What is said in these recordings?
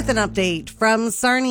With an update from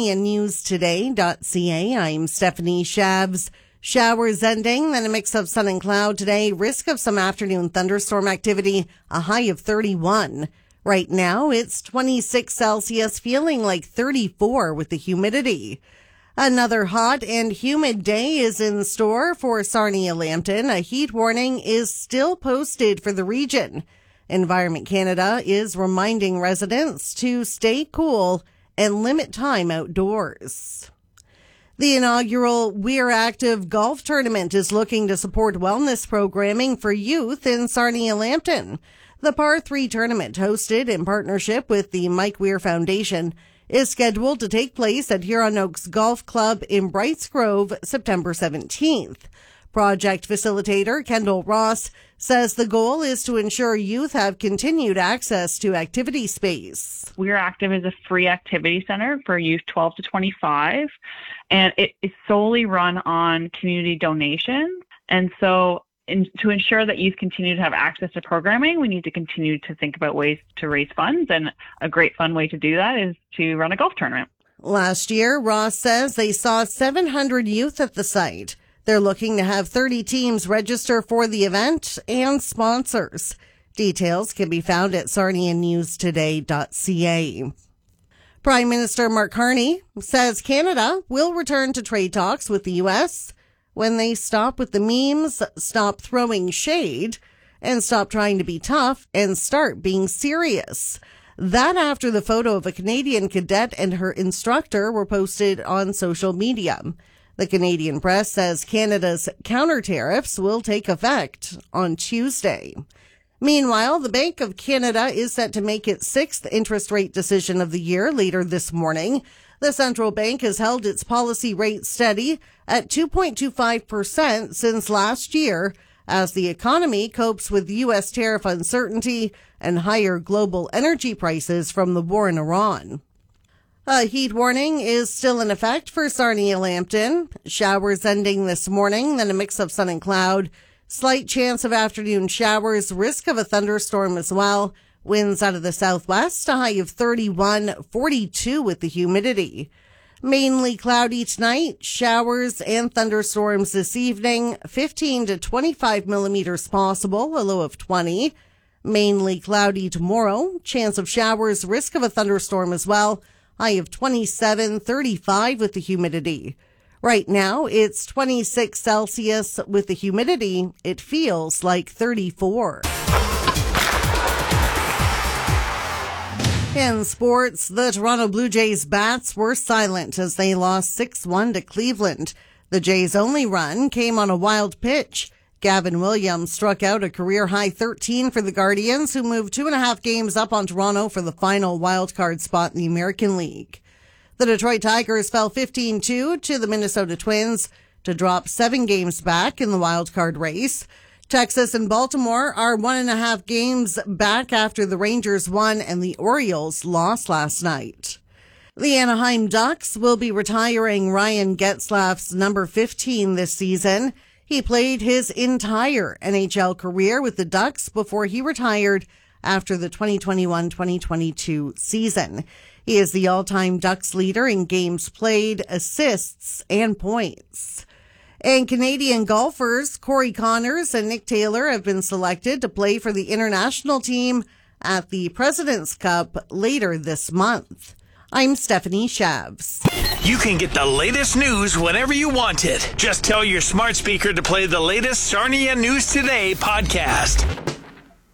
SarniaNewsToday.ca, I'm Stephanie Shabs. Showers ending, then a mix of sun and cloud today. Risk of some afternoon thunderstorm activity, a high of 31. Right now, it's 26 Celsius, feeling like 34 with the humidity. Another hot and humid day is in store for Sarnia-Lambton. A heat warning is still posted for the region. Environment Canada is reminding residents to stay cool and limit time outdoors. The inaugural We're Active Golf Tournament is looking to support wellness programming for youth in Sarnia-Lambton. The Par 3 tournament, hosted in partnership with the Mike Weir Foundation, is scheduled to take place at Huron Oaks Golf Club in Brights Grove September 17th. Project facilitator Kendall Ross says the goal is to ensure youth have continued access to activity space. We're Active is a free activity center for youth 12 to 25, and it is solely run on community donations. And so to ensure that youth continue to have access to programming, we need to continue to think about ways to raise funds, and a great fun way to do that is to run a golf tournament. Last year, Ross says they saw 700 youth at the site. They're looking to have 30 teams register for the event and sponsors. Details can be found at SarniaNewsToday.ca. Prime Minister Mark Carney says Canada will return to trade talks with the U.S. when they stop with the memes, stop throwing shade, and stop trying to be tough and start being serious. That after the photo of a Canadian cadet and her instructor were posted on social media. The Canadian press says Canada's counter tariffs will take effect on Tuesday. Meanwhile, the Bank of Canada is set to make its sixth interest rate decision of the year later this morning. The central bank has held its policy rate steady at 2.25% since last year as the economy copes with U.S. tariff uncertainty and higher global energy prices from the war in Iran. A heat warning is still in effect for Sarnia-Lambton. Showers ending this morning, then a mix of sun and cloud. Slight chance of afternoon showers, risk of a thunderstorm as well. Winds out of the southwest, a high of 31, 42 with the humidity. Mainly cloudy tonight, showers and thunderstorms this evening, 15 to 25 millimeters possible, a low of 20. Mainly cloudy tomorrow, chance of showers, risk of a thunderstorm as well. High of 27, 35 with the humidity. Right now, it's 26 Celsius with the humidity. It feels like 34. In sports, the Toronto Blue Jays bats were silent as they lost 6-1 to Cleveland. The Jays' only run came on a wild pitch. Gavin Williams struck out a career-high 13 for the Guardians, who moved 2.5 games up on Toronto for the final wildcard spot in the American League. The Detroit Tigers fell 15-2 to the Minnesota Twins to drop 7 games back in the wildcard race. Texas and Baltimore are 1.5 games back after the Rangers won and the Orioles lost last night. The Anaheim Ducks will be retiring Ryan Getzlaf's number 15 this season. He played his entire NHL career with the Ducks before he retired after the 2021-2022 season. He is the all-time Ducks leader in games played, assists, and points. And Canadian golfers Corey Connors and Nick Taylor have been selected to play for the international team at the President's Cup later this month. I'm Stephanie Shabs. You can get the latest news whenever you want it. Just tell your smart speaker to play the latest Sarnia News Today podcast.